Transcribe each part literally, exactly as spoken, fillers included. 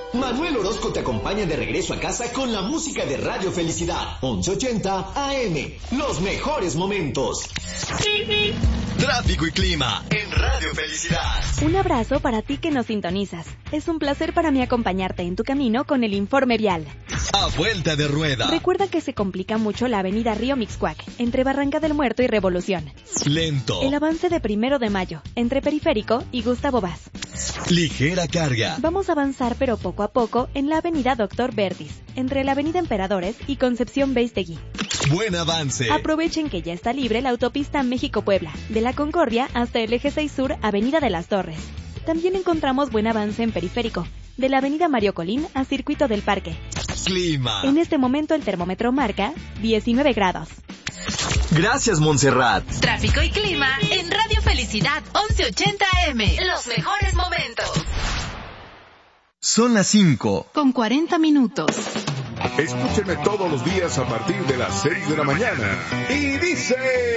Manuel Orozco te acompaña de regreso a casa con la música de Radio Felicidad. once ochenta A M. Los mejores momentos. Tráfico y clima en Radio Felicidad. Un abrazo para ti que nos sintonizas. Es un placer para mí acompañarte en tu camino con el informe vial. A vuelta de rueda. Recuerda que se complica mucho la avenida Río Mixcoac, entre Barranca del Muerto y Revolución. Lento. El avance de Primero de Mayo, entre Periférico y Gustavo Vaz. Ligera carga. Vamos a avanzar pero poco a poco en la avenida Doctor Vertis, entre la avenida Emperadores y Concepción Beistegui. Buen avance. Aprovechen que ya está libre la autopista México-Puebla, de la Concordia hasta el Eje seis Sur, Avenida de las Torres. También encontramos buen avance en Periférico, de la avenida Mario Colín a Circuito del Parque. Clima. En este momento el termómetro marca diecinueve grados. Gracias, Montserrat. Tráfico y clima en Radio Felicidad once ochenta A M. Los mejores momentos. Son las cinco. Con cuarenta minutos. Escúchenme todos los días a partir de las seis de la mañana. Y dice...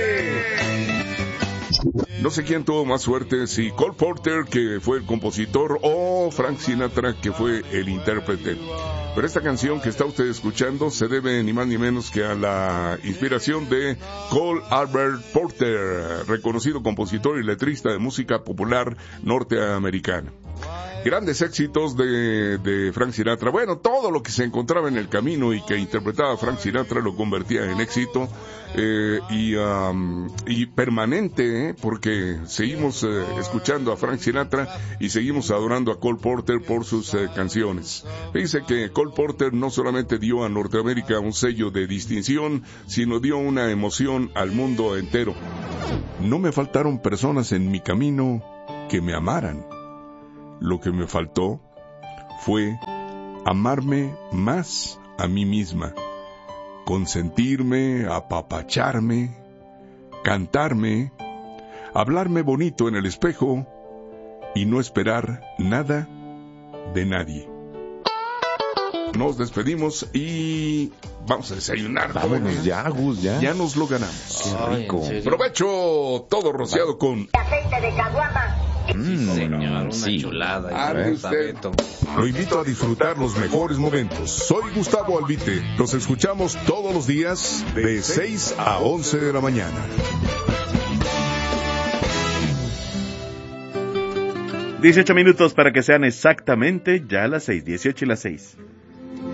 No sé quién tuvo más suerte, si Cole Porter, que fue el compositor, o Frank Sinatra, que fue el intérprete. Pero esta canción que está usted escuchando se debe ni más ni menos que a la inspiración de Cole Albert Porter, reconocido compositor y letrista de música popular norteamericana. Grandes éxitos de, de Frank Sinatra. Bueno, todo lo que se encontraba en el camino y que interpretaba Frank Sinatra lo convertía en éxito eh, y, um, y permanente, ¿eh? Porque seguimos eh, escuchando a Frank Sinatra y seguimos adorando a Cole Porter por sus eh, canciones. Dice que Cole Porter no solamente dio a Norteamérica un sello de distinción, sino dio una emoción al mundo entero. No me faltaron personas en mi camino que me amaran. Lo que me faltó fue amarme más a mí misma, consentirme, apapacharme, cantarme, hablarme bonito en el espejo y no esperar nada de nadie. Nos despedimos y vamos a desayunar. Vámonos ya, Gus, ya. Ya nos lo ganamos. Qué rico. Provecho, todo rociado con aceite de caguama. Mm, Sí, señor, una sí. chulada. Ande usted. Lo invito a disfrutar los mejores momentos. Soy Gustavo Albite. Los escuchamos todos los días de seis a once de la mañana. dieciocho minutos para que sean exactamente ya las seis, dieciocho y las seis.